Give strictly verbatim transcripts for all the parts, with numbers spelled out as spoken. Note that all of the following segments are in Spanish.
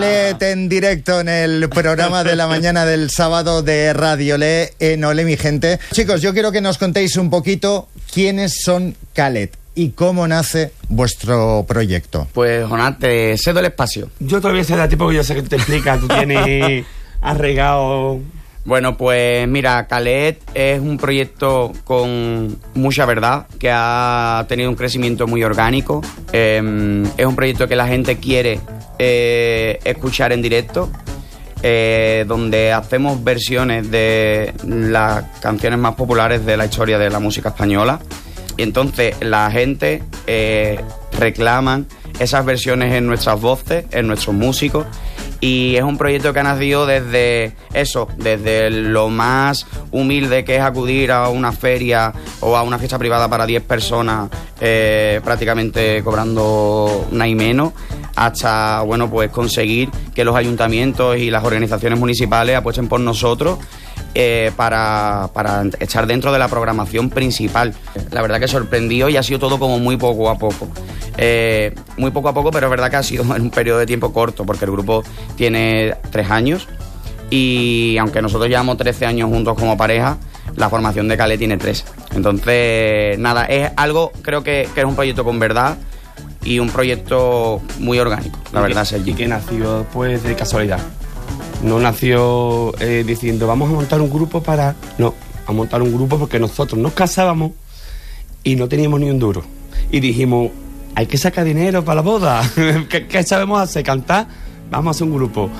Calet en directo en el programa de la mañana del sábado de Radio Le en Ole mi gente. Chicos, yo quiero que nos contéis un poquito quiénes son Calet y cómo nace vuestro proyecto. Pues, Jonás, te cedo el espacio. Yo todavía sé de ti porque yo sé que te explica, tú tienes arregado... Bueno, pues mira, Calet es un proyecto con mucha verdad, que ha tenido un crecimiento muy orgánico. Eh, es un proyecto que la gente quiere eh, escuchar en directo, eh, donde hacemos versiones de las canciones más populares de la historia de la música española. Y entonces la gente eh, reclama esas versiones en nuestras voces, en nuestros músicos. Y es un proyecto que ha nacido desde eso, desde lo más humilde que es acudir a una feria o a una fiesta privada para diez personas, eh, prácticamente cobrando nada y menos, hasta, bueno, pues conseguir que los ayuntamientos y las organizaciones municipales apuesten por nosotros eh, para, para estar dentro de la programación principal. La verdad que sorprendió y ha sido todo como muy poco a poco. Eh, muy poco a poco, pero es verdad que ha sido en un periodo de tiempo corto, porque el grupo tiene tres años y aunque nosotros llevamos trece años juntos como pareja, la formación de Calet tiene tres. Entonces, nada, es algo, creo que, que es un proyecto con verdad y un proyecto muy orgánico, la verdad, Sergi. Y que nació pues de casualidad. No nació eh, diciendo vamos a montar un grupo para... No, a montar un grupo porque nosotros nos casábamos y no teníamos ni un duro. Y dijimos, hay que sacar dinero para la boda. ¿Qué, ¿Qué sabemos hacer? Cantar. Vamos a hacer un grupo.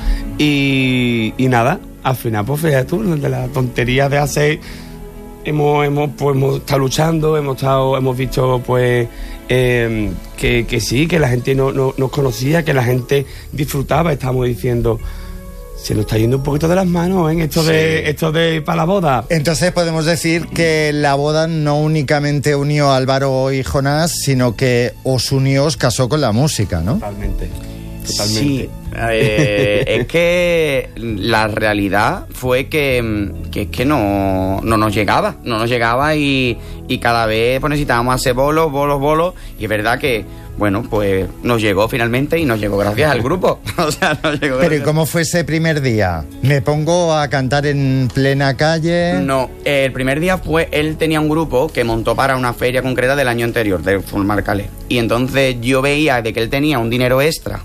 Y, y nada, al final, pues fíjate tú, de la tontería de hacer... Hemos, hemos, pues, hemos estado luchando, hemos estado, hemos visto pues eh, que, que sí, que la gente no, no, nos conocía, que la gente disfrutaba. Estábamos diciendo... Se nos está yendo un poquito de las manos en esto, sí. de esto de para la boda. Entonces podemos decir que la boda no únicamente unió a Álvaro y Jonás, sino que os unió, os casó con la música, ¿no? Totalmente. Totalmente. Sí, eh, es que la realidad fue que, que es que no, no nos llegaba, no nos llegaba y, y cada vez pues, necesitábamos hacer bolos, bolos, bolos, y es verdad que bueno, pues nos llegó finalmente y nos llegó gracias al grupo. O sea, nos llegó gracias. Pero ¿y cómo fue ese primer día? ¿Me pongo a cantar en plena calle? No, eh, el primer día fue, él tenía un grupo que montó para una feria concreta del año anterior, de formar Calet. Y entonces yo veía de que él tenía un dinero extra.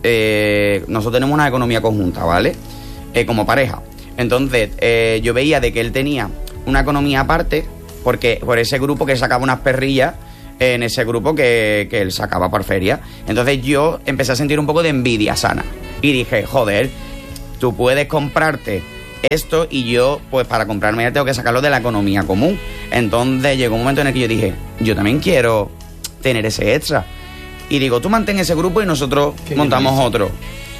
Eh, nosotros tenemos una economía conjunta, ¿vale? Eh, como pareja. Entonces eh, yo veía de que él tenía una economía aparte, porque por ese grupo que sacaba unas perrillas, en ese grupo que, que él sacaba por feria. Entonces yo empecé a sentir un poco de envidia sana. Y dije, joder, tú puedes comprarte esto y yo, pues para comprarme ya tengo que sacarlo de la economía común. Entonces llegó un momento en el que yo dije, yo también quiero tener ese extra. Y digo, tú mantén ese grupo y nosotros Qué montamos bien. otro.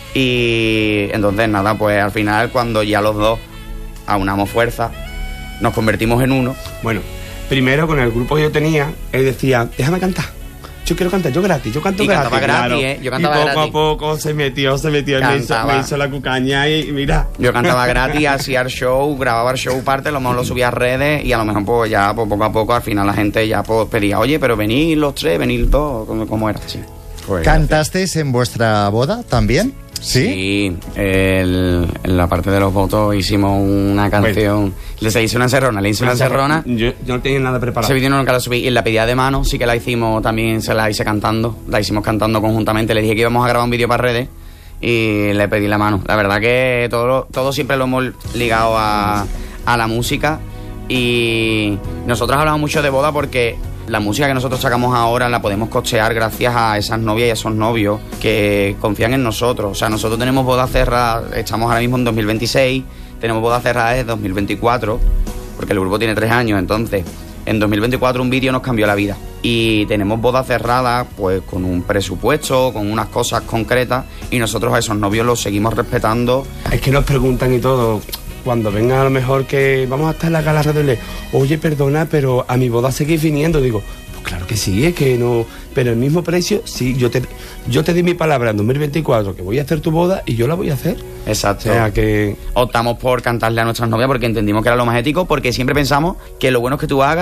Y entonces nada, pues al final cuando ya los dos aunamos fuerza, nos convertimos en uno. Bueno, primero con el grupo que yo tenía, él decía, déjame cantar. Yo quiero cantar, yo gratis, yo canto y gratis. Cantaba gratis, claro. ¿eh? Yo cantaba y poco gratis. a poco se metió, se metió, él me hizo, me hizo la cucaña y mira. Yo cantaba gratis, hacía el show, grababa el show parte, a lo mejor lo subía a redes y a lo mejor pues ya pues, poco a poco al final la gente ya pues pedía, oye, pero venid los tres, venid dos, ¿cómo, cómo era? Sí. Pues, ¿cantasteis en vuestra boda también? ¿Sí? Sí, el, en la parte de los votos hicimos una canción. Bueno, le hice una encerrona, le hice una encerrona. Yo, yo no tenía nada preparado. Ese vídeo nunca lo subí. Y en la pedida de mano sí que la hicimos también, se la hice cantando. La hicimos cantando conjuntamente. Le dije que íbamos a grabar un vídeo para redes y le pedí la mano. La verdad que todo, todo siempre lo hemos ligado a, a la música. Y nosotros hablamos mucho de boda porque la música que nosotros sacamos ahora la podemos costear gracias a esas novias y a esos novios que confían en nosotros. O sea, nosotros tenemos bodas cerradas, estamos ahora mismo en dos mil veintiséis, tenemos bodas cerradas desde dos mil veinticuatro, porque el grupo tiene tres años, entonces en dos mil veinticuatro un vídeo nos cambió la vida. Y tenemos bodas cerradas pues con un presupuesto, con unas cosas concretas, y nosotros a esos novios los seguimos respetando. Es que nos preguntan y todo... Cuando venga a lo mejor que vamos a estar en la gala de oye, perdona, pero a mi boda seguís viniendo. Digo, pues claro que sí, es que no... Pero el mismo precio, sí, yo te, yo te di mi palabra en dos mil veinticuatro que voy a hacer tu boda y yo la voy a hacer. Exacto. O sea que... Optamos por cantarle a nuestras novias porque entendimos que era lo más ético, porque siempre pensamos que lo bueno es que tú hagas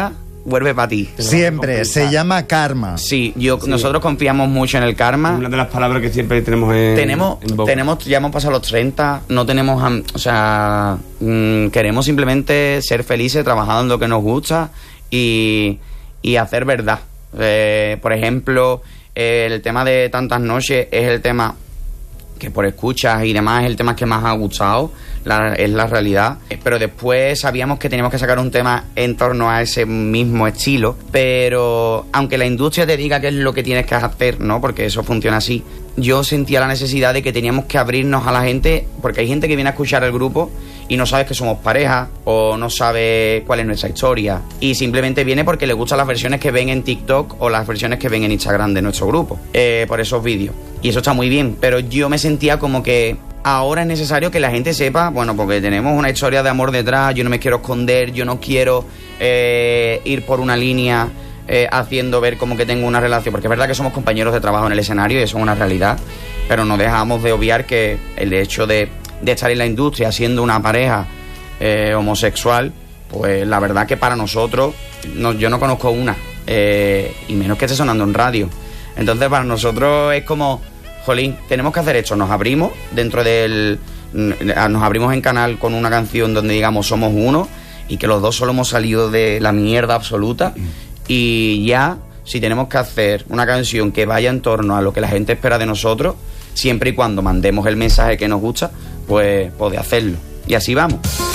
vuelve para ti. Siempre, se llama karma. Sí, yo, Sí. nosotros confiamos mucho en el karma. Una de las palabras que siempre tenemos en Tenemos, en boca. tenemos, ya hemos pasado los treinta, no tenemos, am- o sea, mm, queremos simplemente ser felices trabajando en lo que nos gusta y, y hacer verdad. Eh, por ejemplo, eh, el tema de Tantas Noches es el tema que por escuchas y demás es el tema que más ha gustado, la, es la realidad. Eh, Pero después sabíamos que teníamos que sacar un tema en torno a ese mismo estilo, pero aunque la industria te diga qué es lo que tienes que hacer, ¿no? Porque eso funciona así. Yo sentía la necesidad de que teníamos que abrirnos a la gente, porque hay gente que viene a escuchar el grupo y no sabe que somos pareja o no sabe cuál es nuestra historia y simplemente viene porque le gustan las versiones que ven en TikTok o las versiones que ven en Instagram de nuestro grupo, eh, por esos vídeos. Y eso está muy bien, pero yo me sentía como que ahora es necesario que la gente sepa, bueno, porque tenemos una historia de amor detrás, yo no me quiero esconder, yo no quiero eh, ir por una línea eh, haciendo ver como que tengo una relación, porque es verdad que somos compañeros de trabajo en el escenario y eso es una realidad, pero no dejamos de obviar que el hecho de, de estar en la industria siendo una pareja eh, homosexual, pues la verdad que para nosotros, no, yo no conozco una, eh, y menos que esté sonando en radio. Entonces para nosotros es como, jolín, tenemos que hacer esto, nos abrimos dentro del... Nos abrimos en canal con una canción donde digamos somos uno y que los dos solo hemos salido de la mierda absoluta y ya, si tenemos que hacer una canción que vaya en torno a lo que la gente espera de nosotros, siempre y cuando mandemos el mensaje que nos gusta, pues, pues de hacerlo. Y así vamos.